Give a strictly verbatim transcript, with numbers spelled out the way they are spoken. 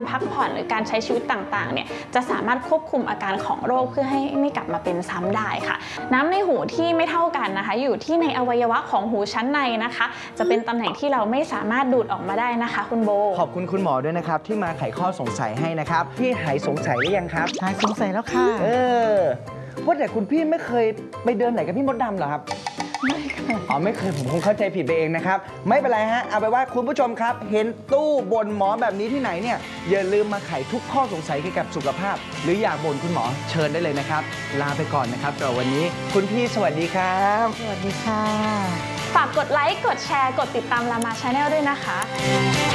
พักผ่อนหรือการใช้ชีวิตต่างๆเนี่ยจะสามารถควบคุมอาการของโรคเพื่อให้ไม่กลับมาเป็นซ้ำได้ค่ะน้ำในหูที่ไม่เท่ากันนะคะอยู่ที่ในอวัยวะของหูชั้นในนะคะจะเป็นตำแหน่งที่เราไม่สามารถดูดออกมาได้นะคะคุณโบขอบคุณคุณหมอด้วยนะครับที่มาไขข้อสงสัยให้นะครับพี่หายสงสัยหรือยังครับหายสงสัยแล้วค่ะเออว่าแต่คุณพี่ไม่เคยไปเดินไหนกับพี่มดดำเหรอครับไม่เคยอ๋อไม่เคยผมคงเข้าใจผิดไปเองนะครับไม่เป็นไรฮะเอาไปว่าคุณผู้ชมครับเห็นตู้บ่นหมอแบบนี้ที่ไหนเนี่ยอย่าลืมมาไขทุกข้อสงสัยเกี่ยวกับสุขภาพหรืออยากบ่นคุณหมอเชิญได้เลยนะครับลาไปก่อนนะครับสำหรับวันนี้คุณพี่สวัสดีครับสวัสดีค่ะฝากกดไลค์กดแชร์กดติดตามรามาชาแนลด้วยนะคะ